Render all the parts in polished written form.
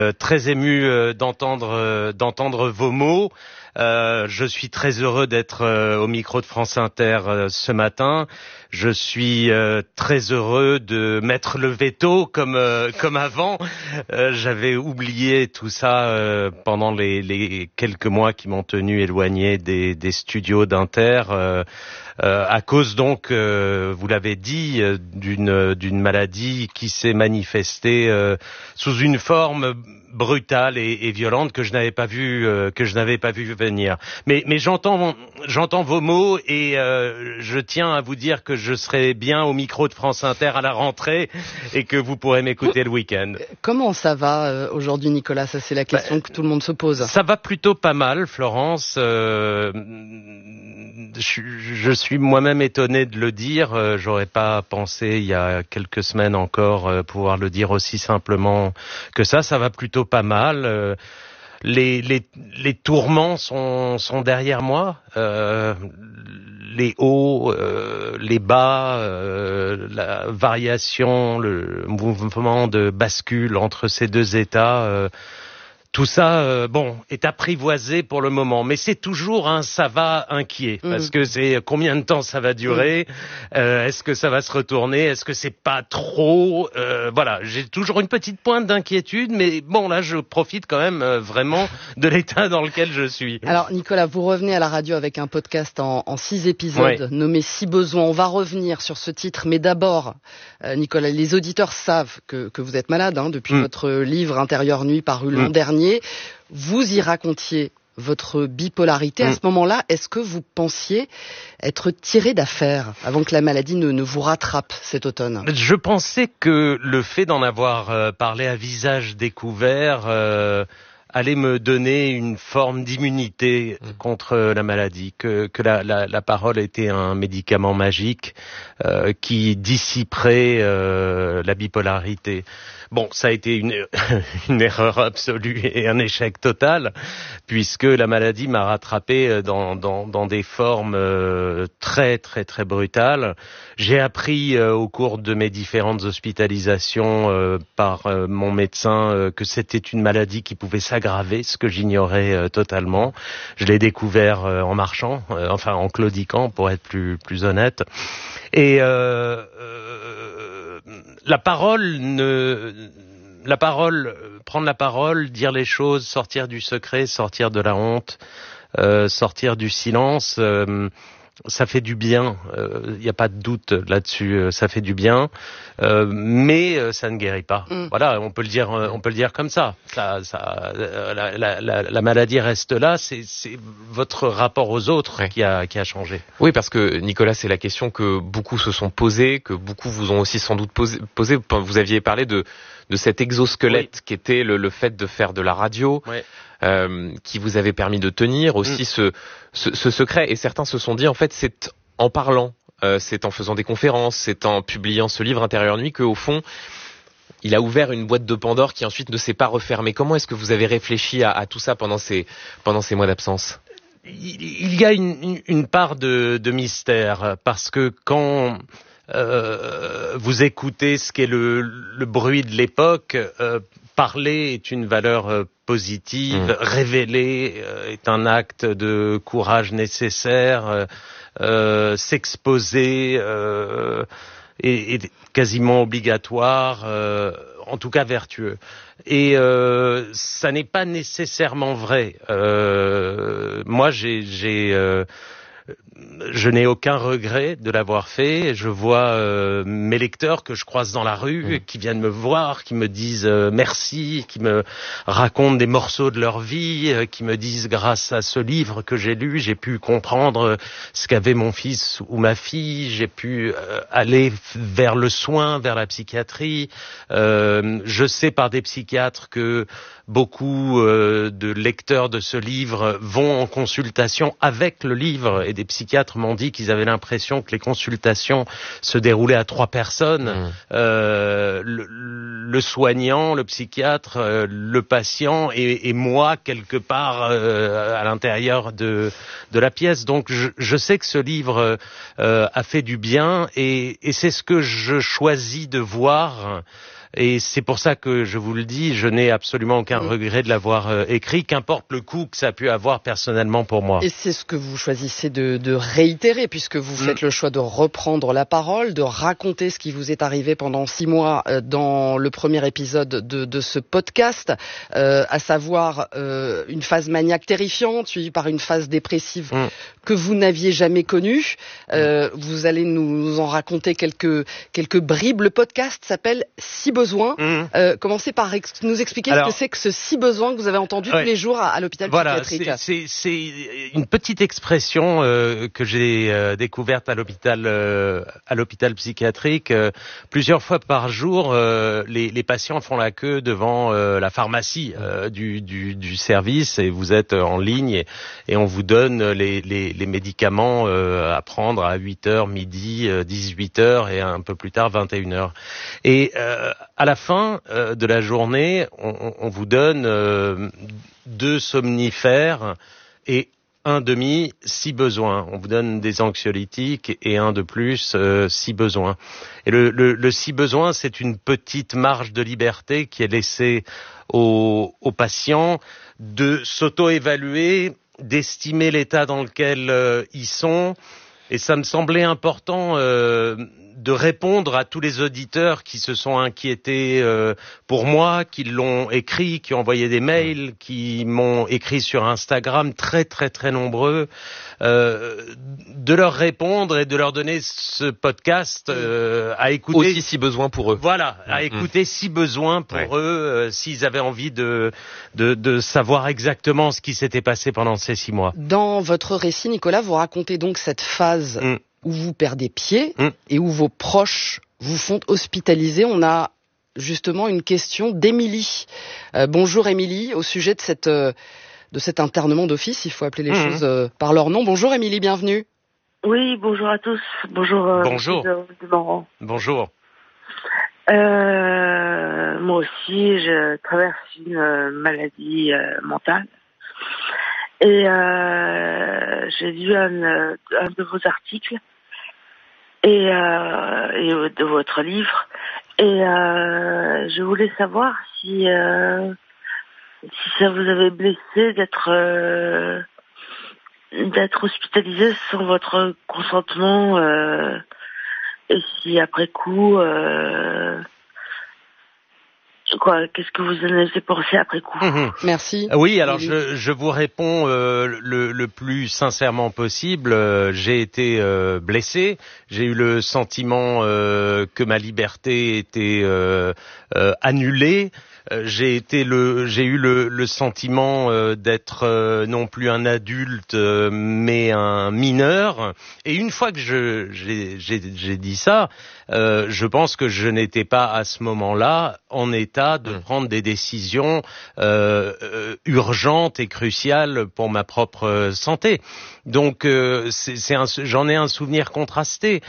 Très ému d'entendre vos mots. Je suis très heureux d'être au micro de France Inter ce matin. Je suis très heureux de mettre le veto comme avant. J'avais oublié tout ça pendant les quelques mois qui m'ont tenu éloigné des studios d'Inter. À cause donc, vous l'avez dit, d'une maladie qui s'est manifestée sous une forme brutale et violente que je n'avais pas vu venir. Mais j'entends vos mots et je tiens à vous dire que je serai bien au micro de France Inter à la rentrée et que vous pourrez m'écouter le week-end. Comment ça va aujourd'hui, Nicolas? Ça, c'est la question que tout le monde se pose. Ça va plutôt pas mal, Florence. Je suis moi-même étonné de le dire. J'aurais pas pensé il y a quelques semaines encore pouvoir le dire aussi simplement que ça. Ça va plutôt pas mal. Les tourments sont derrière moi. Les hauts, les bas, la variation, le mouvement de bascule entre ces deux états. Tout ça, est apprivoisé pour le moment, mais c'est toujours un ça va inquiet, parce que c'est combien de temps ça va durer, est-ce que ça va se retourner, est-ce que c'est pas trop, voilà, j'ai toujours une petite pointe d'inquiétude, mais bon, là, je profite quand même vraiment de l'état dans lequel je suis. Alors, Nicolas, vous revenez à la radio avec un podcast en 6 épisodes, nommé Si besoin. On va revenir sur ce titre, mais d'abord, Nicolas, les auditeurs savent que vous êtes malade, depuis votre livre Intérieur Nuit paru l'an dernier. Vous y racontiez votre bipolarité. À ce moment-là, est-ce que vous pensiez être tiré d'affaire avant que la maladie ne vous rattrape cet automne? Je pensais que le fait d'en avoir parlé à visage découvert allait me donner une forme d'immunité contre la maladie, que la parole était un médicament magique qui dissiperait la bipolarité. Bon, ça a été une erreur absolue et un échec total, puisque la maladie m'a rattrapé dans des formes très très très brutales. J'ai appris au cours de mes différentes hospitalisations par mon médecin que c'était une maladie qui pouvait s'aggraver, ce que j'ignorais totalement. Je l'ai découvert en marchant, en claudiquant pour être plus honnête. Et prendre la parole, dire les choses, sortir du secret, sortir de la honte, sortir du silence, ça fait du bien. Il n'y a pas de doute là-dessus. Ça fait du bien, mais ça ne guérit pas. Voilà, on peut le dire comme ça. La maladie reste là. C'est votre rapport aux autres qui a changé. Oui, parce que Nicolas, c'est la question que beaucoup se sont posées, que beaucoup vous ont aussi sans doute posé. Vous aviez parlé de cet exosquelette qui était le fait de faire de la radio. Qui vous avait permis de tenir aussi ce secret. Et certains se sont dit, en fait, c'est en parlant, c'est en faisant des conférences, c'est en publiant ce livre Intérieur Nuit qu'au fond, il a ouvert une boîte de Pandore qui ensuite ne s'est pas refermée. Comment est-ce que vous avez réfléchi à tout ça pendant ces mois d'absence? Il y a une part de mystère, parce que quand vous écoutez ce qu'est le bruit de l'époque, parler est une valeur positive, révéler est un acte de courage nécessaire, s'exposer est quasiment obligatoire, en tout cas vertueux. Et ça n'est pas nécessairement vrai. Moi, je n'ai aucun regret de l'avoir fait. Je vois mes lecteurs que je croise dans la rue, qui viennent me voir, qui me disent merci, qui me racontent des morceaux de leur vie, qui me disent grâce à ce livre que j'ai lu, j'ai pu comprendre ce qu'avait mon fils ou ma fille, j'ai pu aller vers le soin, vers la psychiatrie. Je sais par des psychiatres que beaucoup de lecteurs de ce livre vont en consultation avec le livre, et des psychiatres m'ont dit qu'ils avaient l'impression que les consultations se déroulaient à 3 personnes, le soignant, le psychiatre, le patient et moi quelque part à l'intérieur de la pièce. Donc je sais que ce livre a fait du bien, et c'est ce que je choisis de voir Et c'est pour ça que je vous le dis, je n'ai absolument aucun regret de l'avoir écrit, qu'importe le coût que ça a pu avoir personnellement pour moi. Et c'est ce que vous choisissez de réitérer, puisque vous faites le choix de reprendre la parole, de raconter ce qui vous est arrivé pendant 6 mois dans le premier épisode de ce podcast, à savoir une phase maniaque terrifiante, suivie par une phase dépressive que vous n'aviez jamais connue. Vous allez nous en raconter quelques bribes. Le podcast s'appelle Si besoin. Commencez par nous expliquer ce que c'est que ce si besoin que vous avez entendu tous les jours à l'hôpital psychiatrique. C'est une petite expression que j'ai découverte à l'hôpital psychiatrique. Plusieurs fois par jour, les patients font la queue devant la pharmacie du service, et vous êtes en ligne et on vous donne les médicaments à prendre à 8h, midi, 18h et un peu plus tard 21h. Et à la fin de la journée, on vous donne 2 somnifères et un demi si besoin. On vous donne des anxiolytiques et un de plus si besoin. Et le si besoin, c'est une petite marge de liberté qui est laissée aux patients de s'auto-évaluer, d'estimer l'état dans lequel ils sont. Et ça me semblait important de répondre à tous les auditeurs qui se sont inquiétés pour moi, qui l'ont écrit, qui ont envoyé des mails, qui m'ont écrit sur Instagram, très très très nombreux, de leur répondre et de leur donner ce podcast à écouter. Aussi si besoin pour eux. Voilà, à écouter si besoin pour eux, s'ils avaient envie de savoir exactement ce qui s'était passé pendant ces 6 mois. Dans votre récit, Nicolas, vous racontez donc cette phase où vous perdez pied et où vos proches vous font hospitaliser. On a justement une question d'Émilie. Bonjour Émilie, au sujet de cet internement d'office, il faut appeler les choses par leur nom. Bonjour Émilie, bienvenue. Oui, bonjour à tous. Bonjour. Bonjour. Bonjour. Moi aussi, je traverse une maladie mentale. Et j'ai lu un de vos articles et de votre livre. Et je voulais savoir si ça vous avait blessé d'être hospitalisé sans votre consentement, et si après coup, qu'est-ce que vous en avez pensé après coup? Merci. Oui, alors je vous réponds le plus sincèrement possible. J'ai été blessé. J'ai eu le sentiment que ma liberté était annulée. J'ai eu le sentiment d'être non plus un adulte mais un mineur. Et une fois que j'ai dit ça, je pense que je n'étais pas à ce moment-là en état de prendre des décisions urgentes et cruciales pour ma propre santé. Donc j'en ai un souvenir contrasté.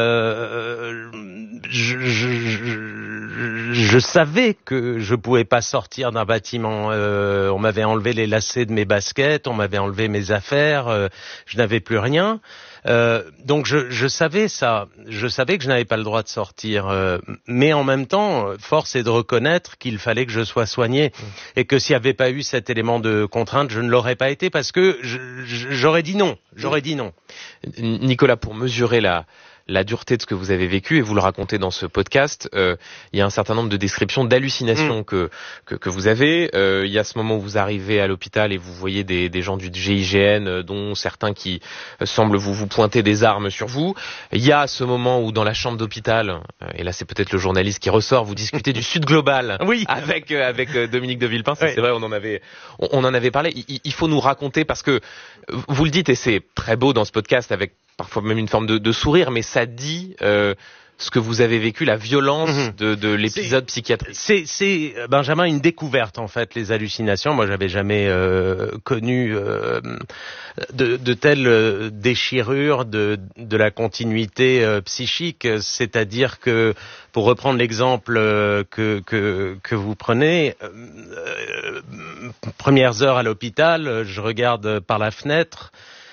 Je savais que je pouvais pas sortir d'un bâtiment. On m'avait enlevé les lacets de mes baskets, on m'avait enlevé mes affaires, je n'avais plus rien. Donc je savais ça, je savais que je n'avais pas le droit de sortir, mais en même temps, force est de reconnaître qu'il fallait que je sois soigné et que s'il n'y avait pas eu cet élément de contrainte, je ne l'aurais pas été parce que j'aurais dit non. Nicolas, pour mesurer la dureté de ce que vous avez vécu, et vous le racontez dans ce podcast, il y a un certain nombre de descriptions d'hallucinations que vous avez. Il y a ce moment où vous arrivez à l'hôpital et vous voyez des gens du GIGN, dont certains qui semblent vous pointer des armes sur vous. Il y a ce moment où dans la chambre d'hôpital, et là c'est peut-être le journaliste qui ressort, vous discutez du Sud Global avec Dominique de Villepin. C'est vrai, on en avait parlé. Il faut nous raconter, parce que vous le dites, et c'est très beau dans ce podcast, avec parfois même une forme de sourire, mais ça dit ce que vous avez vécu, la violence de l'épisode psychiatrique. C'est Benjamin, une découverte en fait, les hallucinations. Moi, j'avais jamais connu de telles déchirures de la continuité psychique. C'est-à-dire que, pour reprendre l'exemple que vous prenez, premières heures à l'hôpital, je regarde par la fenêtre.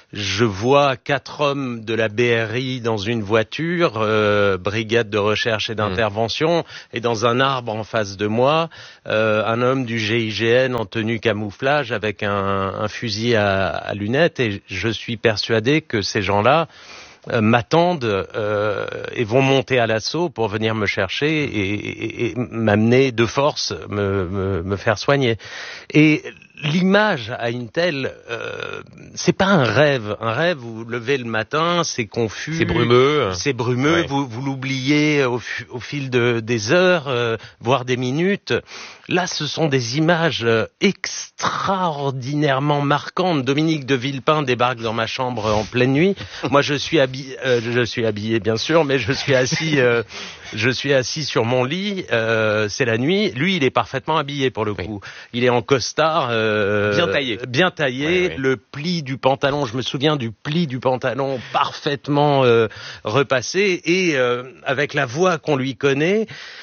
je vois 4 hommes de la BRI dans une voiture, brigade de recherche et d'intervention, et dans un arbre en face de moi, un homme du GIGN en tenue camouflage avec un fusil à lunettes, et je suis persuadé que ces gens-là m'attendent et vont monter à l'assaut pour venir me chercher et m'amener de force, me faire soigner. Et l'image à une telle, c'est pas un rêve. Un rêve, vous vous levez le matin, c'est confus, c'est brumeux, ouais. vous l'oubliez au fil des heures, voire des minutes. Là, ce sont des images extraordinairement marquantes. Dominique de Villepin débarque dans ma chambre en pleine nuit. Moi, je suis habillé bien sûr, mais je suis assis sur mon lit. C'est la nuit. Lui, il est parfaitement habillé pour le coup. Il est en costard, bien taillé. Ouais. Le pli du pantalon, je me souviens du pli du pantalon parfaitement repassé, et avec la voix qu'on lui connaît.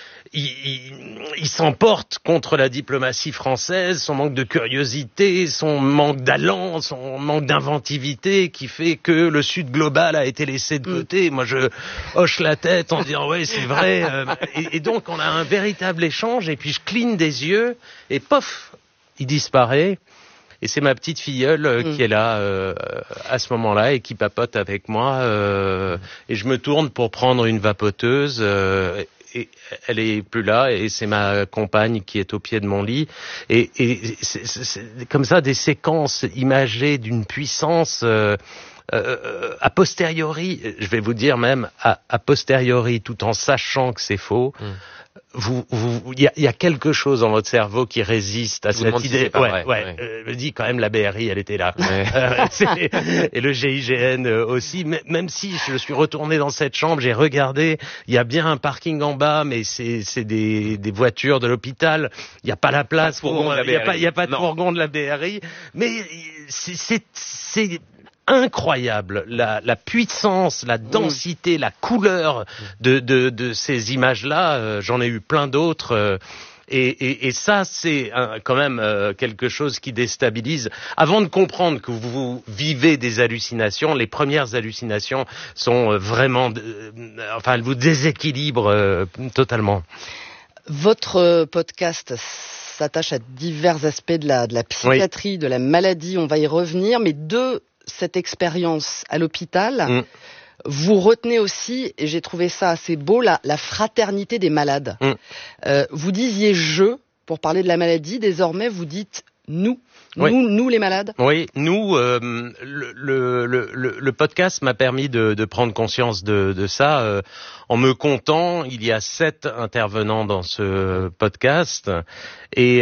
Il s'emporte contre la diplomatie française, son manque de curiosité, son manque d'allant, son manque d'inventivité, qui fait que le Sud global a été laissé de côté. Moi, je hoche la tête en disant ouais, c'est vrai. Et donc, on a un véritable échange. Et puis, je cligne des yeux et pof, il disparaît. Et c'est ma petite filleule qui est là à ce moment-là et qui papote avec moi. Et je me tourne pour prendre une vapoteuse. Et elle est plus là, et c'est ma compagne qui est au pied de mon lit, et c'est comme ça des séquences imagées d'une puissance a posteriori, je vais vous dire même a posteriori, tout en sachant que c'est faux. Il y a quelque chose dans votre cerveau qui résiste à cette idée. Je dis quand même, la BRI, elle était là. Ouais. Et le GIGN aussi. Même si je suis retourné dans cette chambre, j'ai regardé. Il y a bien un parking en bas, mais c'est des voitures de l'hôpital. Il n'y a pas la place. Il y a pas de fourgon de la BRI. Mais c'est incroyable, la puissance, la densité, la couleur de ces images-là. J'en ai eu plein d'autres. Et ça, c'est quand même quelque chose qui déstabilise. Avant de comprendre que vous vivez des hallucinations, les premières hallucinations sont vraiment, elles vous déséquilibrent totalement. Votre podcast s'attache à divers aspects de la psychiatrie, de la maladie. On va y revenir, mais de cette expérience à l'hôpital, vous retenez aussi, et j'ai trouvé ça assez beau, la fraternité des malades. Vous disiez « je » pour parler de la maladie, désormais vous dites « nous ». Nous les malades. Oui, nous, le podcast m'a permis de prendre conscience de ça. En me comptant, il y a 7 intervenants dans ce podcast, et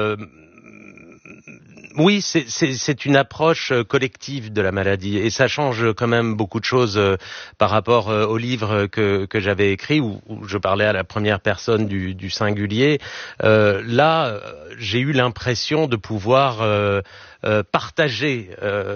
oui, c'est une approche collective de la maladie, et ça change quand même beaucoup de choses par rapport au livre que j'avais écrit, où je parlais à la première personne du singulier. Là, j'ai eu l'impression de pouvoir partager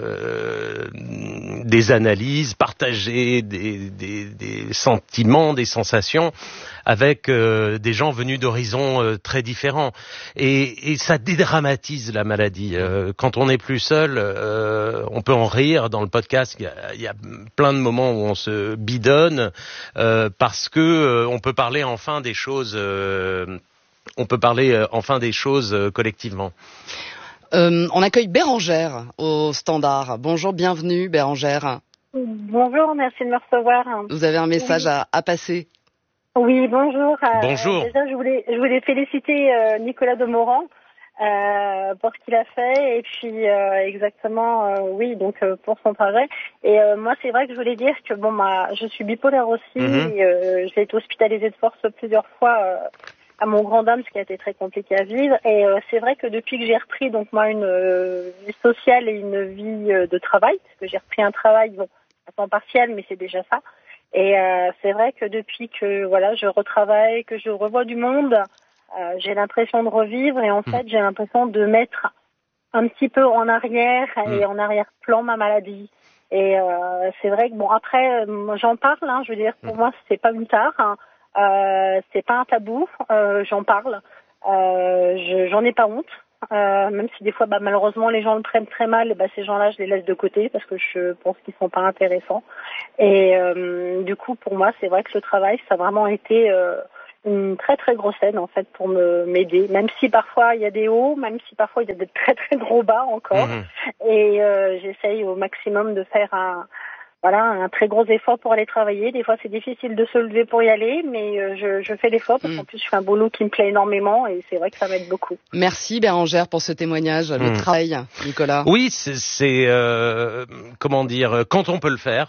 des analyses, partager des sentiments, des sensations avec des gens venus d'horizons très différents, et ça dédramatise la maladie. Quand on n'est plus seul, on peut en rire. Dans le podcast, il y a plein de moments où on se bidonne parce que on peut parler enfin des choses. Collectivement. On accueille Bérangère au standard. Bonjour, bienvenue Bérangère. Bonjour, merci de me recevoir. Vous avez un message à passer. Oui, bonjour. Bonjour. Déjà, je voulais féliciter Nicolas Demorand pour ce qu'il a fait, et puis pour son trajet. Et moi, c'est vrai que je voulais dire que je suis bipolaire aussi. Et, j'ai été hospitalisée de force plusieurs fois. À mon grand dame, ce qui a été très compliqué à vivre. Et c'est vrai que depuis que j'ai repris une vie sociale et une vie de travail, parce que j'ai repris un travail à temps partiel, mais c'est déjà ça. Et c'est vrai que depuis que je retravaille, que je revois du monde, j'ai l'impression de revivre, et en fait j'ai l'impression de mettre un petit peu en arrière et en arrière-plan ma maladie. Et c'est vrai que après j'en parle, je veux dire, pour moi c'est pas une tare. C'est pas un tabou, j'en parle. J'en ai pas honte. même si des fois, malheureusement, les gens le prennent très mal. Ces gens-là, je les laisse de côté parce que je pense qu'ils sont pas intéressants. Et du coup, pour moi, c'est vrai que le travail, ça a vraiment été une très très grosse aide en fait pour m'aider. Même si parfois il y a des hauts, même si parfois il y a de très très gros bas encore. Et j'essaye au maximum de faire un très gros effort pour aller travailler. Des fois, c'est difficile de se lever pour y aller, mais je fais l'effort parce qu'en plus, je fais un boulot qui me plaît énormément et c'est vrai que ça m'aide beaucoup. Merci Bérangère pour ce témoignage. Le travail, Nicolas. Oui, c'est comment dire, quand on peut le faire.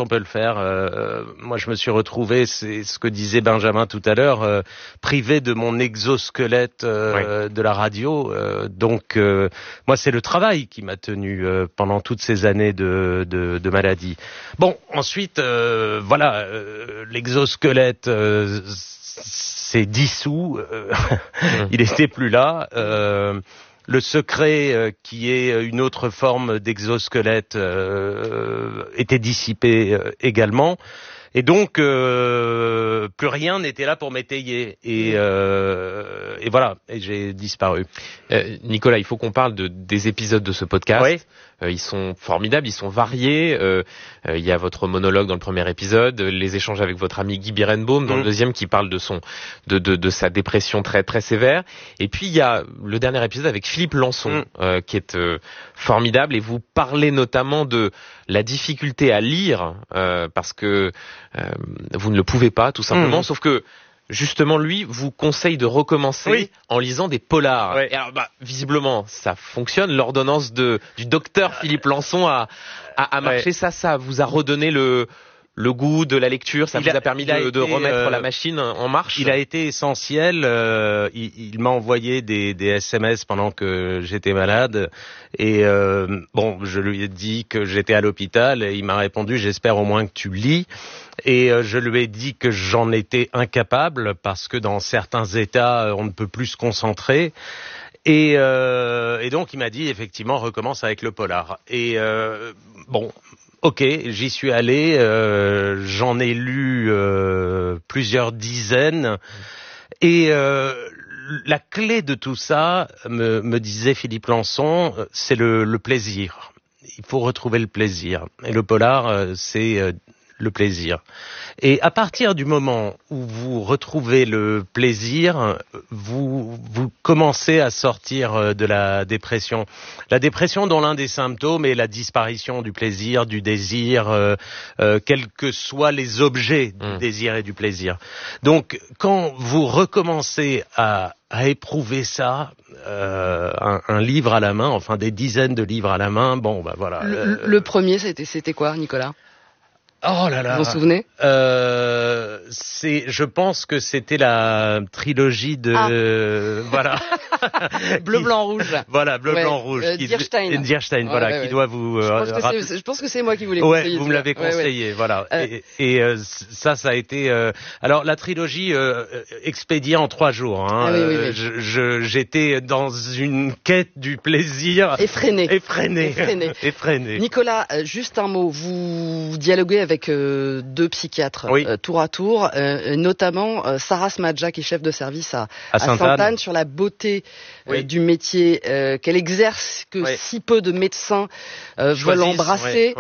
Moi, je me suis retrouvé, c'est ce que disait Benjamin tout à l'heure, privé de mon exosquelette de la radio. Donc, moi, c'est le travail qui m'a tenu pendant toutes ces années de maladie. Bon, ensuite, l'exosquelette s'est dissous. Il était plus là. Le secret, qui est une autre forme d'exosquelette, était dissipé également. Et donc, plus rien n'était là pour m'étayer. Et voilà, et j'ai disparu. Nicolas, il faut qu'on parle des épisodes de ce podcast. Oui. Ils sont formidables, ils sont variés. Il y a votre monologue dans le premier épisode, les échanges avec votre ami Guy Birenbaum dans le deuxième qui parle de sa dépression très très sévère. Et puis il y a le dernier épisode avec Philippe Lançon qui est formidable. Et vous parlez notamment de la difficulté à lire parce que vous ne le pouvez pas tout simplement. Sauf que justement, lui vous conseille de recommencer en lisant des polars. Et alors, visiblement, ça fonctionne. L'ordonnance du docteur Philippe Lançon a marché. Ça vous a redonné le goût de la lecture. Ça vous a permis de remettre la machine en marche. Il a été essentiel. Il m'a envoyé des SMS pendant que j'étais malade. Et je lui ai dit que j'étais à l'hôpital. Et il m'a répondu, j'espère au moins que tu lis. Et je lui ai dit que j'en étais incapable parce que dans certains états, on ne peut plus se concentrer. Et donc il m'a dit effectivement recommence avec le polar. Et ok, j'y suis allé. J'en ai lu plusieurs dizaines. Et la clé de tout ça, me disait Philippe Lançon, c'est le plaisir. Il faut retrouver le plaisir. Et le polar, c'est le plaisir. Et à partir du moment où vous retrouvez le plaisir, vous commencez à sortir de la dépression. La dépression dont l'un des symptômes est la disparition du plaisir, du désir, quels que soient les objets du désir et du plaisir. Donc, quand vous recommencez à éprouver ça, un livre à la main, enfin des dizaines de livres à la main, voilà. Le premier, c'était quoi, Nicolas ? Oh là là. Vous vous souvenez ? Je pense que c'était la trilogie de voilà. Bleu, blanc, rouge. Voilà, bleu, blanc, rouge. Dierstein, qui doit vous. Je pense que c'est moi qui vous l'ai conseillé. Vous me l'avez conseillé, voilà. Et ça a été. Alors la trilogie expédiée en 3 jours. J'étais dans une quête du plaisir. Effréné. Nicolas, juste un mot. Vous dialoguez avec 2 psychiatres tour à tour, notamment Sarah Smadja qui est chef de service à Sainte-Anne sur la beauté du métier qu'elle exerce, que si peu de médecins veulent embrasser.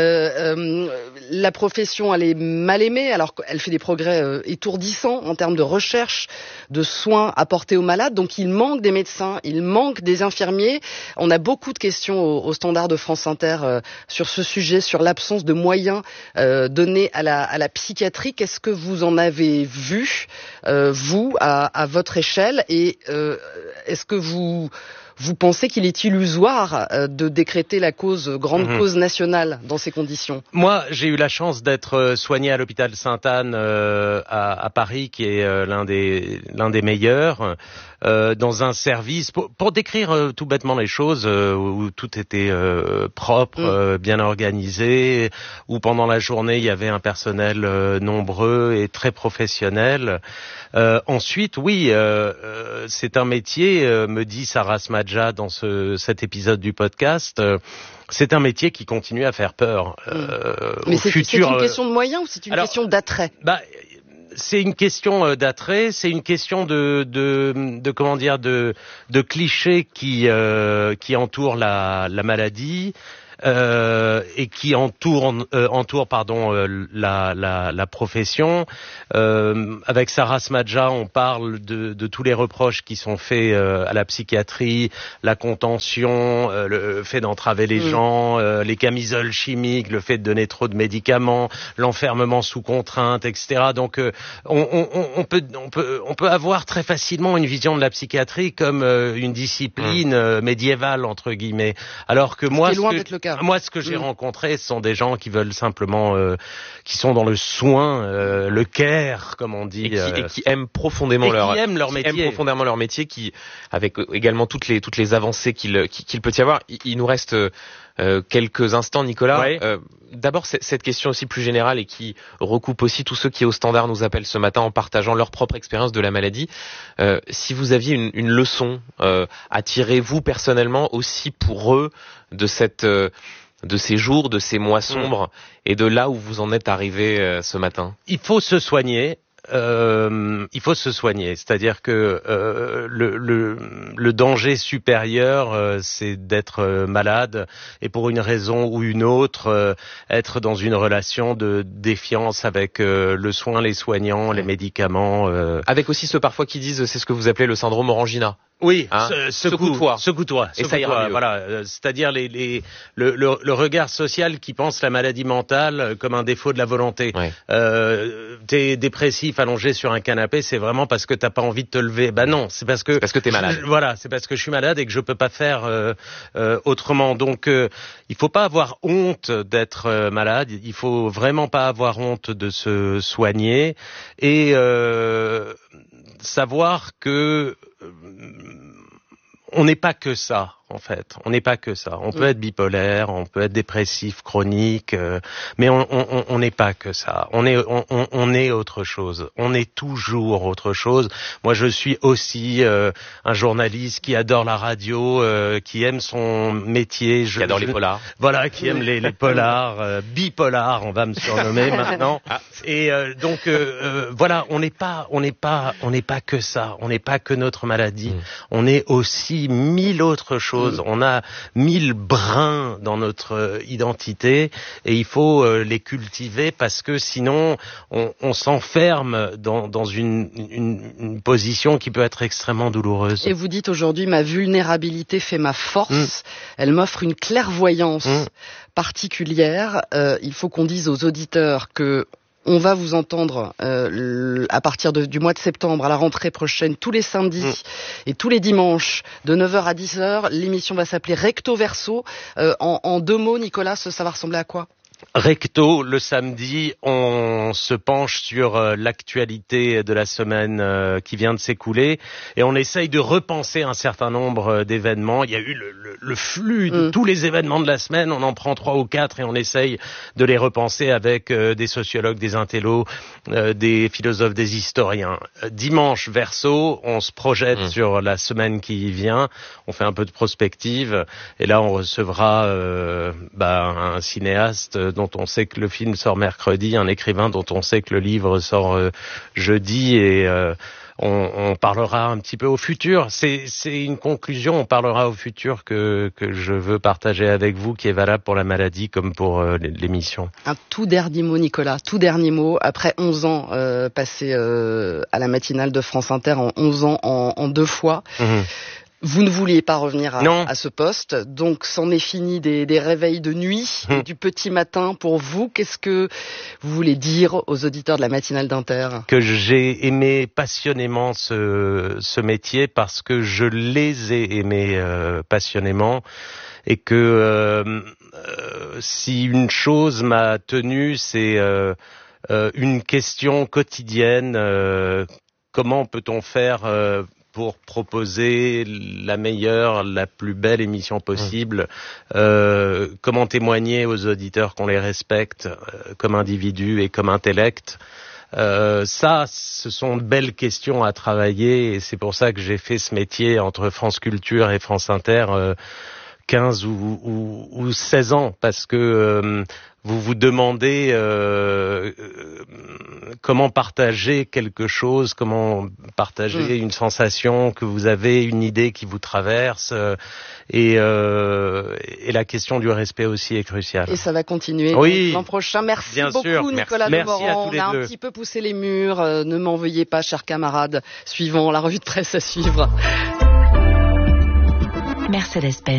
La profession, elle est mal aimée alors qu'elle fait des progrès étourdissants en termes de recherche, de soins apportés aux malades. Donc il manque des médecins, il manque des infirmiers. On a beaucoup de questions au standard de France Inter sur ce sujet, sur l'absence de moyens donnés à la psychiatrie. Qu'est-ce que vous en avez vu, vous, à votre échelle, et est-ce que vous pensez qu'il est illusoire de décréter la grande cause nationale dans ces conditions ? Moi, j'ai eu la chance d'être soigné à l'hôpital Sainte-Anne à Paris, qui est l'un des meilleurs, dans un service, pour décrire tout bêtement les choses, où tout était propre, bien organisé, où pendant la journée il y avait un personnel nombreux et très professionnel. Ensuite, c'est un métier, me dit Sarah Smadja dans cet épisode du podcast, c'est un métier qui continue à faire peur. Mais c'est une question de moyens ou c'est une question d'attrait ? c'est une question d'attrait, c'est une question de comment dire, de clichés qui entourent la maladie. Et qui entoure la profession. Avec Sarah Smadja, on parle de tous les reproches qui sont faits à la psychiatrie, la contention, le fait d'entraver les gens, les camisoles chimiques, le fait de donner trop de médicaments, l'enfermement sous contrainte, etc. Donc on peut avoir très facilement une vision de la psychiatrie comme une discipline médiévale entre guillemets, alors que moi ce que j'ai rencontré, ce sont des gens qui veulent simplement, qui sont dans le soin, le care, comme on dit, et qui aiment profondément leur métier, qui avec également toutes les avancées qu'il peut y avoir. Il nous reste quelques instants, Nicolas. Ouais. D'abord, cette question aussi plus générale et qui recoupe aussi tous ceux qui au standard nous appellent ce matin en partageant leur propre expérience de la maladie. Si vous aviez une leçon à tirer, vous personnellement aussi pour eux, de ces jours, de ces mois sombres et de là où vous en êtes arrivé ce matin. Il faut se soigner. C'est-à-dire que le danger supérieur, c'est d'être malade et pour une raison ou une autre, être dans une relation de défiance avec le soin, les soignants, les médicaments. Avec aussi ceux parfois qui disent, c'est ce que vous appelez le syndrome orangina. Oui, secoue-toi. Et ça ira mieux. Voilà, c'est-à-dire le regard social qui pense la maladie mentale comme un défaut de la volonté. Ouais. T'es dépressif allongé sur un canapé, c'est vraiment parce que t'as pas envie de te lever. Bah non, c'est parce que t'es malade. Voilà, c'est parce que je suis malade et que je peux pas faire autrement. Donc il faut pas avoir honte d'être malade, il faut vraiment pas avoir honte de se soigner et savoir que on n'est pas que ça. En fait, on n'est pas que ça. On peut être bipolaire, on peut être dépressif chronique, mais on n'est pas que ça. On est autre chose. On est toujours autre chose. Moi, je suis aussi un journaliste qui adore la radio, qui aime son métier, qui adore les polars. Voilà, qui aime les polars, bipolar, on va me surnommer maintenant. Et donc voilà, on n'est pas que ça. On n'est pas que notre maladie. On est aussi 1000 autres choses. On a 1000 brins dans notre identité et il faut les cultiver parce que sinon on s'enferme dans une position qui peut être extrêmement douloureuse. Et vous dites aujourd'hui, ma vulnérabilité fait ma force, elle m'offre une clairvoyance particulière. Il faut qu'on dise aux auditeurs que on va vous entendre à partir du mois de septembre, à la rentrée prochaine, tous les samedis et tous les dimanches, de 9h à 10h. L'émission va s'appeler Recto Verso. En 2 mots, Nicolas, ça va ressembler à quoi ? Recto, le samedi, on se penche sur l'actualité de la semaine qui vient de s'écouler et on essaye de repenser un certain nombre d'événements. Il y a eu le flux de tous les événements de la semaine, on en prend 3 ou 4 et on essaye de les repenser avec des sociologues, des intellos, des philosophes, des historiens. Dimanche, Verso, on se projette sur la semaine qui vient, on fait un peu de prospective et là on recevra un cinéaste dont on sait que le film sort mercredi, un écrivain dont on sait que le livre sort jeudi et on parlera un petit peu au futur. C'est une conclusion, on parlera au futur que je veux partager avec vous, qui est valable pour la maladie comme pour l'émission. Un tout dernier mot, Nicolas, tout dernier mot. Après 11 ans passés à la matinale de France Inter, en 11 ans en 2 fois. Vous ne vouliez pas revenir à ce poste, donc c'en est fini des réveils de nuit, et du petit matin pour vous. Qu'est-ce que vous voulez dire aux auditeurs de la matinale d'Inter ? Que j'ai aimé passionnément ce métier parce que je les ai aimés passionnément et que si une chose m'a tenu, c'est une question quotidienne. Comment peut-on faire pour proposer la meilleure, la plus belle émission possible, comment témoigner aux auditeurs qu'on les respecte comme individus et comme intellect. Ça, ce sont de belles questions à travailler et c'est pour ça que j'ai fait ce métier entre France Culture et France Inter 15 ou 16 ans, parce que vous vous demandez comment partager quelque chose, comment partager une sensation que vous avez, une idée qui vous traverse, et la question du respect aussi est cruciale. Et ça va continuer l'an prochain. Merci beaucoup, Nicolas Demorand. On a un petit peu poussé les murs. Ne m'en veuillez pas, chers camarades. Suivant la revue de presse à suivre. Mercedes-Benz.